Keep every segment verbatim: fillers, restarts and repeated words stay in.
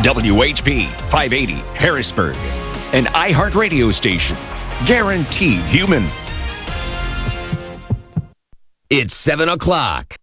W H B five eighty Harrisburg, an iHeart radio station. Guaranteed human. It's seven o'clock.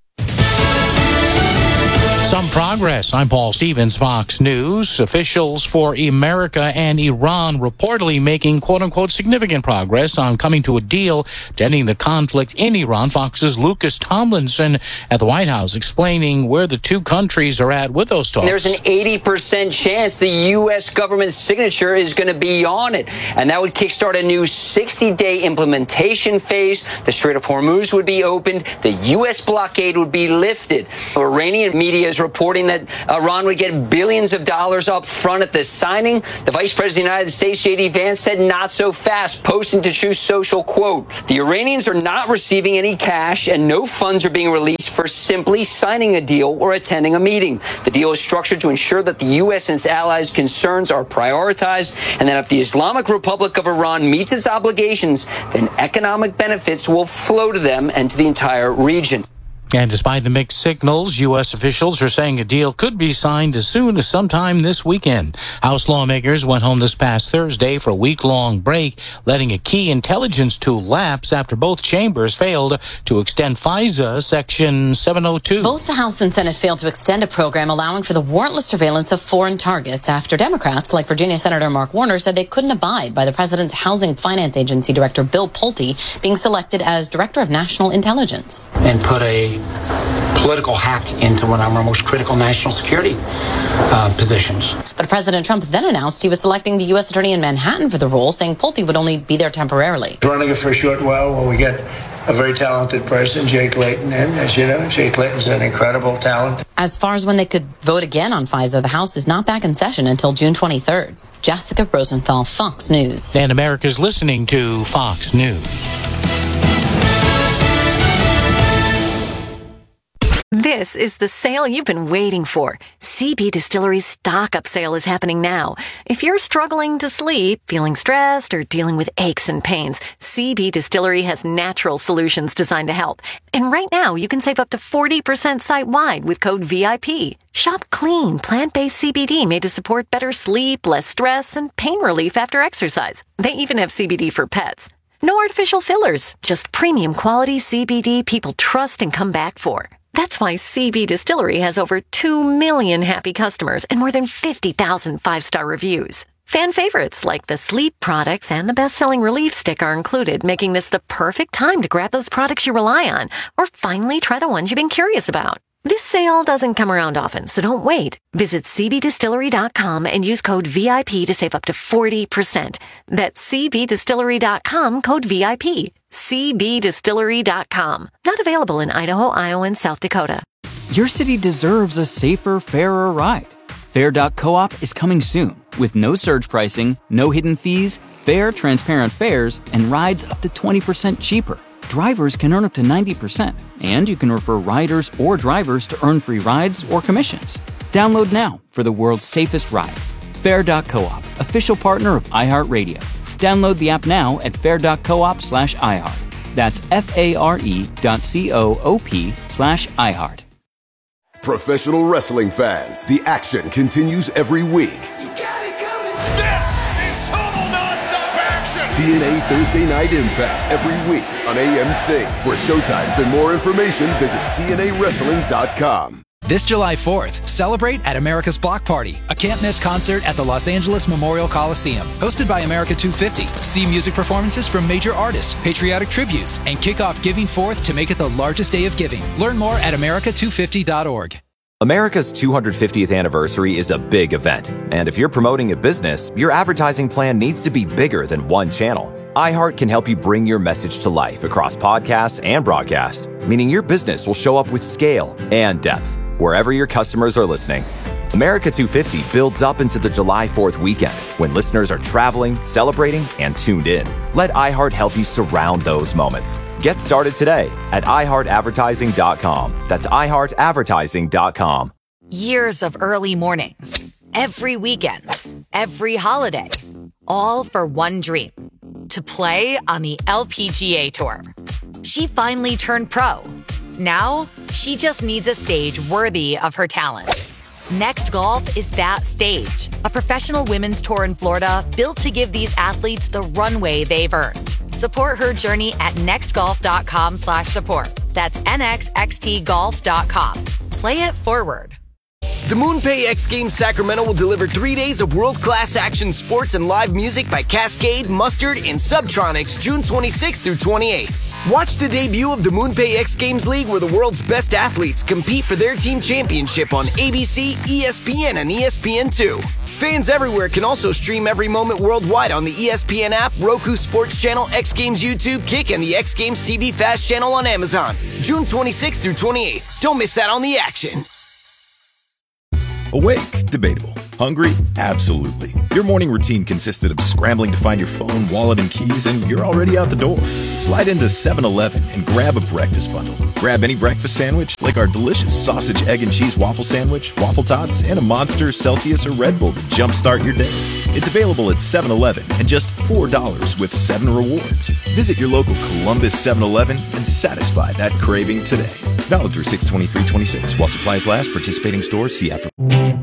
Some progress. I'm Paul Stevens, Fox News. Officials for America and Iran reportedly making quote-unquote significant progress on coming to a deal to ending the conflict in Iran. Fox's Lucas Tomlinson at the White House explaining where the two countries are at with those talks. There's an eighty percent chance the U S government's signature is going to be on it, and that would kickstart a new sixty-day implementation phase. The Strait of Hormuz would be opened. The U S blockade would be lifted. Iranian media is reporting that Iran would get billions of dollars up front at the signing. The Vice President of the United States, J D Vance, said not so fast, posting to Truth Social, quote, "The Iranians are not receiving any cash and no funds are being released for simply signing a deal or attending a meeting. The deal is structured to ensure that the U S and its allies' concerns are prioritized, and that if the Islamic Republic of Iran meets its obligations, then economic benefits will flow to them and to the entire region." And despite the mixed signals, U S officials are saying a deal could be signed as soon as sometime this weekend. House lawmakers went home this past Thursday for a week-long break, letting a key intelligence tool lapse after both chambers failed to extend FISA Section seven oh two. Both the House and Senate failed to extend a program allowing for the warrantless surveillance of foreign targets after Democrats, like Virginia Senator Mark Warner, said they couldn't abide by the president's Housing Finance Agency Director Bill Pulte being selected as Director of National Intelligence. And put a political hack into one of our most critical national security uh, positions. But President Trump then announced he was selecting the U S attorney in Manhattan for the role, saying Pulte would only be there temporarily. Running it for a short while while we get a very talented person, Jake Layton, in. As you know, Jake Layton's an incredible talent. As far as when they could vote again on FISA, the House is not back in session until June twenty-third. Jessica Rosenthal, Fox News. And America's listening to Fox News. This is the sale you've been waiting for. C B Distillery's stock-up sale is happening now. If you're struggling to sleep, feeling stressed, or dealing with aches and pains, C B Distillery has natural solutions designed to help. And right now, you can save up to forty percent site-wide with code V I P. Shop clean, plant-based C B D made to support better sleep, less stress, and pain relief after exercise. They even have C B D for pets. No artificial fillers, just premium quality C B D people trust and come back for. That's why C B Distillery has over two million happy customers and more than fifty thousand five-star reviews. Fan favorites like the sleep products and the best-selling relief stick are included, making this the perfect time to grab those products you rely on or finally try the ones you've been curious about. This sale doesn't come around often, so don't wait. Visit C B distillery dot com and use code V I P to save up to forty percent. That's C B distillery dot com, code V I P. C B distillery dot com. Not available in Idaho, Iowa, and South Dakota. Your city deserves a safer, fairer ride. Fair dot coop is coming soon with no surge pricing, no hidden fees, fair, transparent fares, and rides up to twenty percent cheaper. Drivers can earn up to ninety percent, and you can refer riders or drivers to earn free rides or commissions. Download now for the world's safest ride. Fair dot coop, official partner of iHeartRadio. Download the app now at fair dot coop slash iHeart. That's F-A-R-E dot C-O-O-P slash iHeart. Professional wrestling fans, the action continues every week. T N A Thursday Night Impact every week on A M C. For showtimes and more information, visit T N A wrestling dot com. This July fourth, celebrate at America's Block Party, a can't-miss concert at the Los Angeles Memorial Coliseum. Hosted by America two fifty. See music performances from major artists, patriotic tributes, and kick off Giving Forth to make it the largest day of giving. Learn more at America two fifty dot org. America's two hundred fiftieth anniversary is a big event, and if you're promoting a business, your advertising plan needs to be bigger than one channel. iHeart can help you bring your message to life across podcasts and broadcast, meaning your business will show up with scale and depth wherever your customers are listening. America two fifty builds up into the July fourth weekend when listeners are traveling, celebrating, and tuned in. Let iHeart help you surround those moments. Get started today at i heart advertising dot com. That's i heart advertising dot com. Years of early mornings, every weekend, every holiday, all for one dream: to play on the L P G A Tour. She finally turned pro. Now, she just needs a stage worthy of her talent. Next Golf is that stage. A professional women's tour in Florida built to give these athletes the runway they've earned. Support her journey at nextgolf.com slash support. That's nxxtgolf.com. Play it forward. The MoonPay X Games Sacramento will deliver three days of world-class action sports and live music by Cascade, Mustard, and Subtronics June twenty-sixth through twenty-eighth. Watch the debut of the MoonPay X Games League, where the world's best athletes compete for their team championship on A B C, E S P N, and E S P N two. Fans everywhere can also stream every moment worldwide on the E S P N app, Roku Sports Channel, X Games YouTube, Kick, and the X Games T V Fast channel on Amazon. June twenty-sixth through twenty-eighth. Don't miss out on the action. Awake? Debatable. Hungry? Absolutely. Your morning routine consisted of scrambling to find your phone, wallet, and keys, and you're already out the door. Slide into seven eleven and grab a breakfast bundle. Grab any breakfast sandwich, like our delicious sausage, egg, and cheese waffle sandwich, waffle tots, and a Monster, Celsius, or Red Bull to jumpstart your day. It's available at seven eleven and just four dollars with seven rewards. Visit your local Columbus seven eleven and satisfy that craving today. Valid through six twenty-three twenty-six. While supplies last, participating stores, see app for...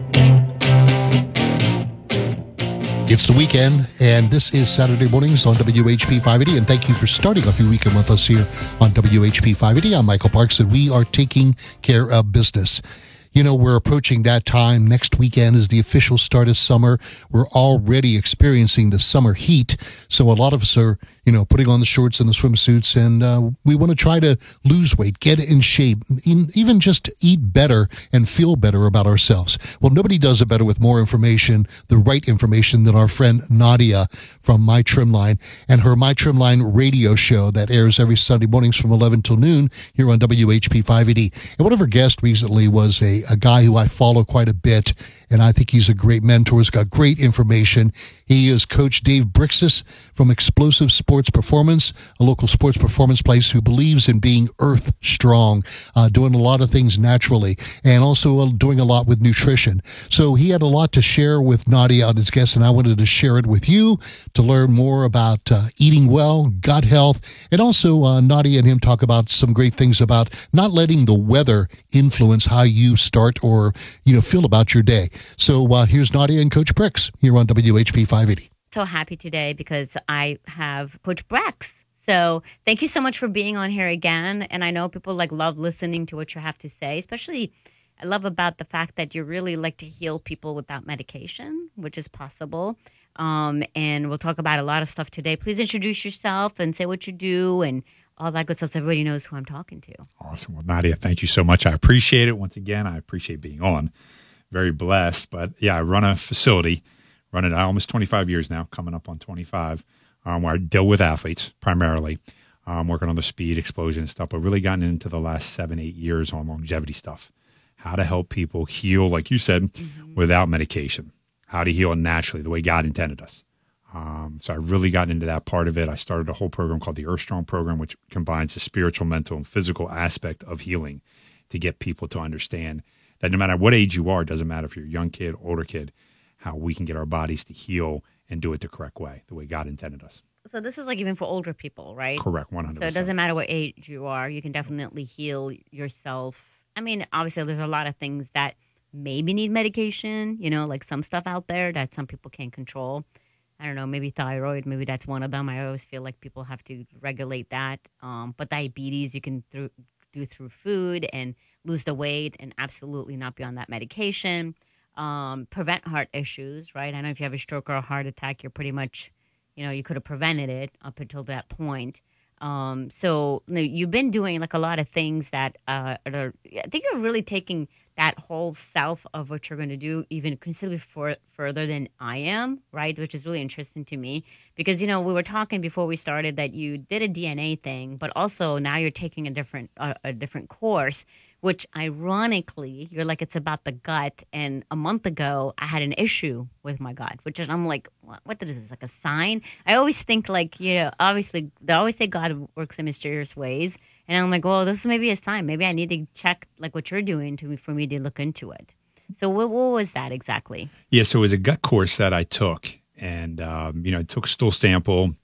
It's the weekend, and this is Saturday Mornings on W H P five eighty, and thank you for starting off your weekend with us here on W H P five eighty. I'm Michael Parks, and we are taking care of business. You know, we're approaching that time. Next weekend is the official start of summer. We're already experiencing the summer heat, so a lot of us are, you know, putting on the shorts and the swimsuits, and uh, we want to try to lose weight, get in shape, in, even just eat better and feel better about ourselves. Well, nobody does it better with more information, the right information, than our friend Nadia from My Trimline and her My Trimline radio show that airs every Sunday mornings from eleven till noon here on W H P five eighty. And one of her guests recently was a, a guy who I follow quite a bit, and I think he's a great mentor. He's got great information. He is Coach Dave Brixis from Explosive Sports Performance, a local sports performance place who believes in being earth strong, uh, doing a lot of things naturally, and also uh, doing a lot with nutrition. So he had a lot to share with Nadia and his guests, and I wanted to share it with you to learn more about uh, eating well, gut health, and also uh, Nadia and him talk about some great things about not letting the weather influence how you start or, you know, feel about your day. So uh, here's Nadia and Coach Brix here on W H P five eighty. So happy today because I have Coach Brix. So thank you so much for being on here again. And I know people like love listening to what you have to say, especially I love about the fact that you really like to heal people without medication, which is possible. Um, and we'll talk about a lot of stuff today. Please introduce yourself and say what you do and all that good stuff so everybody knows who I'm talking to. Awesome. Well, Nadia, thank you so much. I appreciate it. Once again, I appreciate being on. Very blessed. But yeah, I run a facility. Run it almost twenty-five years now, coming up on twenty-five, um, where I deal with athletes primarily, um, working on the speed, explosion stuff, but really gotten into the last seven, eight years on longevity stuff, how to help people heal, like you said, mm-hmm. without medication, how to heal naturally, the way God intended us. Um, so I really got into that part of it. I started a whole program called the Earth Strong Program, which combines the spiritual, mental, and physical aspect of healing to get people to understand that no matter what age you are, it doesn't matter if you're a young kid, older kid, how we can get our bodies to heal and do it the correct way, the way God intended us. So this is like even for older people, right? Correct, one hundred percent. So it doesn't matter what age you are. You can definitely heal yourself. I mean, obviously there's a lot of things that maybe need medication, you know, like some stuff out there that some people can't control. I don't know, maybe thyroid, maybe that's one of them. I always feel like people have to regulate that. Um, but diabetes, you can th- do through food and lose the weight and absolutely not be on that medication. Um, prevent heart issues, right? I know if you have a stroke or a heart attack, you're pretty much, you know, you could have prevented it up until that point. Um, so you know, you've been doing like a lot of things that uh, are, I think you're really taking that whole self of what you're going to do even considerably for, further than I am, right? Which is really interesting to me because, you know, we were talking before we started that you did a D N A thing, but also now you're taking a different, uh, a different course, which ironically, you're like, it's about the gut. And a month ago, I had an issue with my gut, which is, I'm like, what, what is this, like a sign? I always think like, you know, obviously, they always say God works in mysterious ways. And I'm like, well, this is maybe a sign. Maybe I need to check like what you're doing to for me to look into it. So what, what was that exactly? Yeah, so it was a gut course that I took. And, um, you know, I took a stool sample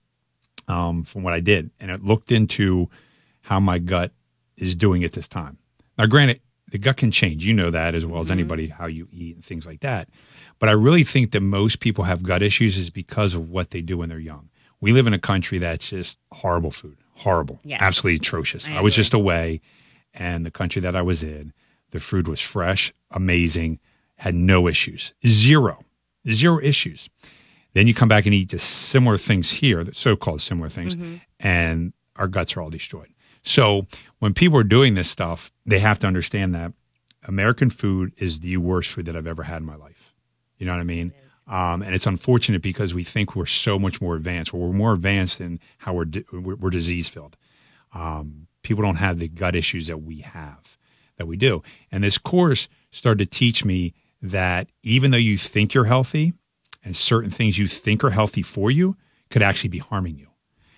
um, from what I did. And it looked into how my gut is doing at this time. Now, granted, the gut can change. You know that as well as anybody, how you eat and things like that. But I really think that most people have gut issues is because of what they do when they're young. We live in a country that's just horrible food, horrible, Yes. absolutely atrocious. I I, was agree. just away, and the country that I was in, the food was fresh, amazing, had no issues, zero, zero issues. Then you come back and eat the similar things here, the so-called similar things, Mhm. and our guts are all destroyed. So when people are doing this stuff, they have to understand that American food is the worst food that I've ever had in my life. You know what I mean? Um, and it's unfortunate because we think we're so much more advanced. Well, we're more advanced in how we're di- we're, we're disease filled. Um, people don't have the gut issues that we have, that we do. And this course started to teach me that even though you think you're healthy, and certain things you think are healthy for you could actually be harming you.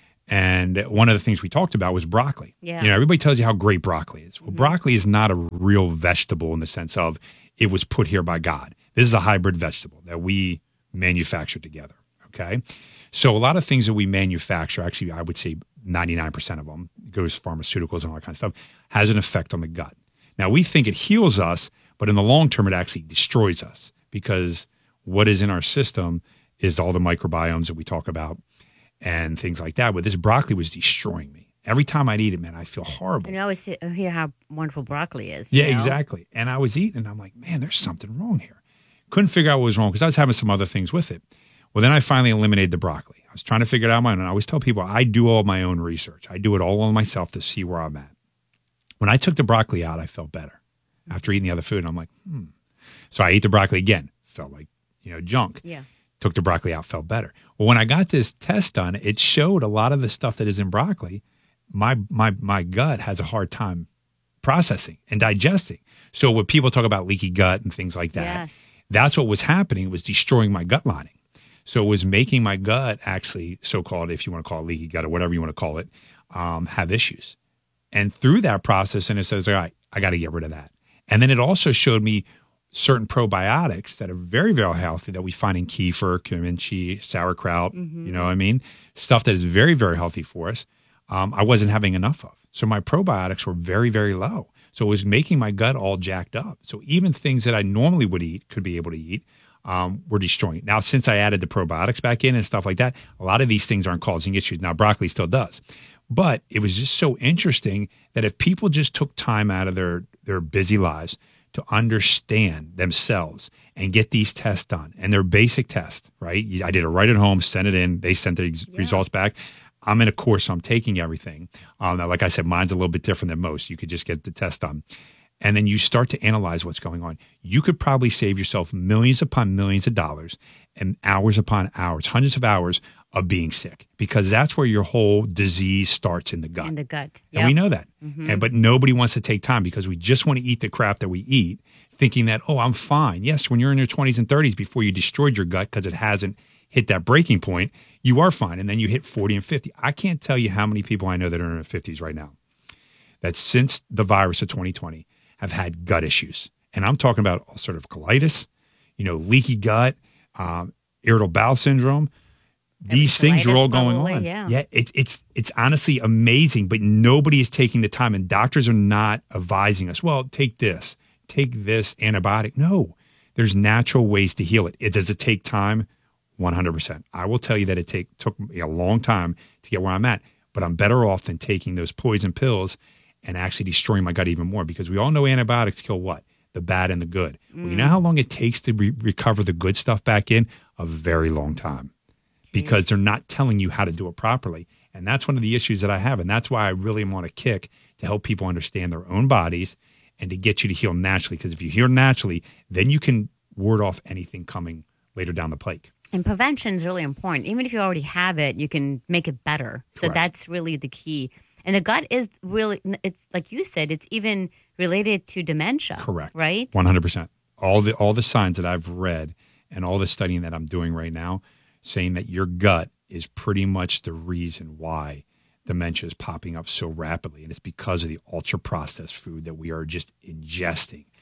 And one of the things we talked about was broccoli. Yeah. You know, everybody tells you how great broccoli is. Well, broccoli is not a real vegetable in the sense of it was put here by God. This is a hybrid vegetable that we manufacture together. Okay. So a lot of things that we manufacture, actually, I would say ninety-nine percent of them, goes pharmaceuticals and all that kind of stuff, has an effect on the gut. Now, we think it heals us, but in the long term, it actually destroys us because what is in our system is all the microbiomes that we talk about and things like that. But this broccoli was destroying me. Every time I'd eat it, man, I feel horrible. And you always see- hear how wonderful broccoli is. Yeah, you know? exactly. And I was eating, and I'm like, man, there's something wrong here. Couldn't figure out what was wrong because I was having some other things with it. Well, then I finally eliminated the broccoli. I was trying to figure it out on my own. And I always tell people I do all my own research. I do it all on myself to see where I'm at. When I took the broccoli out, I felt better after eating the other food. And I'm like, hmm. So I ate the broccoli again. Felt like, you know, junk. Yeah. Took the broccoli out, felt better. Well, when I got this test done, it showed a lot of the stuff that is in broccoli, my my my gut has a hard time processing and digesting. So when people talk about leaky gut and things like that, Yes. that's what was happening. It was destroying my gut lining. So it was making my gut actually, so-called, if you want to call it leaky gut or whatever you want to call it, um, have issues. And through that process, and it says, all right, I got to get rid of that. And then it also showed me certain probiotics that are very, very healthy that we find in kefir, kimchi, sauerkraut, Mhm. you know what I mean? Stuff that is very, very healthy for us. Um, I wasn't having enough of. So my probiotics were very, very low. So it was making my gut all jacked up. So even things that I normally would eat, could be able to eat, um, were destroying it. Now, since I added the probiotics back in and stuff like that, a lot of these things aren't causing issues. Now, broccoli still does. But it was just so interesting that if people just took time out of their, their busy lives to understand themselves and get these tests done, and they're basic tests, right? I did it right at home, sent it in, they sent the ex- results back. I'm in a course, so I'm taking everything. Um, now, like I said, mine's a little bit different than most. You could just get the test done. And then you start to analyze what's going on. You could probably save yourself millions upon millions of dollars and hours upon hours, hundreds of hours of being sick, because that's where your whole disease starts in the gut. In the gut. And we Yep. know that. Mhm. And, but nobody wants to take time because we just want to eat the crap that we eat, thinking that, oh, I'm fine. Yes, when you're in your twenties and thirties, before you destroyed your gut because it hasn't hit that breaking point, you are fine. And then you hit forty and fifty. I can't tell you how many people I know that are in their fifties right now that since the virus of twenty twenty have had gut issues. And I'm talking about ulcerative colitis, you know, leaky gut, um, irritable bowel syndrome. These things are all going probably, on. yeah. Yeah, it's it's it's honestly amazing, but nobody is taking the time, and doctors are not advising us. Well, take this, take this antibiotic. No, there's natural ways to heal it. It does it take time? one hundred percent. I will tell you that it take took me a long time to get where I'm at, but I'm better off than taking those poison pills and actually destroying my gut even more, because we all know antibiotics kill what? The bad and the good. Well, you know how long it takes to re- recover the good stuff back in? A very long time. Because they're not telling you how to do it properly. And that's one of the issues that I have. And that's why I really am on a kick to help people understand their own bodies and to get you to heal naturally. Because if you heal naturally, then you can ward off anything coming later down the pike. And prevention is really important. Even if you already have it, you can make it better. So Correct. that's really the key. And the gut is really, it's like you said, it's even related to dementia. Correct. Right? one hundred percent. All the all the signs that I've read and all the studying that I'm doing right now, saying that your gut is pretty much the reason why dementia is popping up so rapidly. And it's because of the ultra processed food that we are just ingesting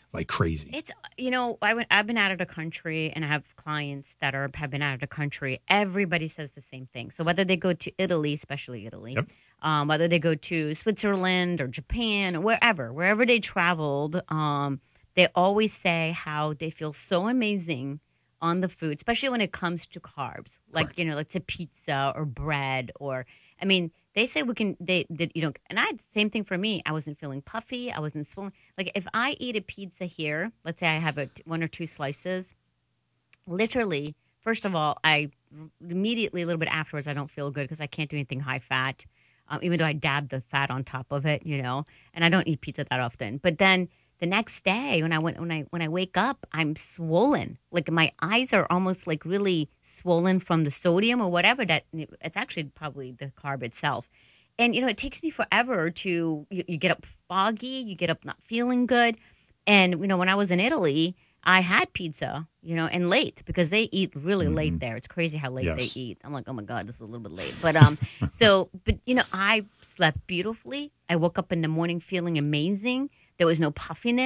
like crazy. It's, you know, I went, I've been out of the country and I have clients that are have been out of the country. Everybody says the same thing. So whether they go to Italy, especially Italy, Yep. um, whether they go to Switzerland or Japan or wherever, wherever they traveled, um, they always say how they feel so amazing on the food, especially when it comes to carbs, like, right. you know, let's say pizza or bread or, I mean, they say we can, they, they, you know, and I, same thing for me. I wasn't feeling puffy. I wasn't swollen. Like if I eat a pizza here, let's say I have a, one or two slices, literally, first of all, I immediately, a little bit afterwards, I don't feel good because I can't do anything high fat, um, even though I dab the fat on top of it, you know, and I don't eat pizza that often. But then the next day when I went, when I, when I wake up, I'm swollen. Like my eyes are almost like really swollen from the sodium or whatever that it's actually probably the carb itself. And, you know, it takes me forever to, you, you get up foggy, you get up not feeling good. And, you know, when I was in Italy, I had pizza, you know, and late because they eat really mm-hmm. late there. It's crazy how late yes. they eat. I'm like, oh my God, this is a little bit late. But, um, so, but, you know, I slept beautifully. I woke up in the morning feeling amazing. There was no puffiness.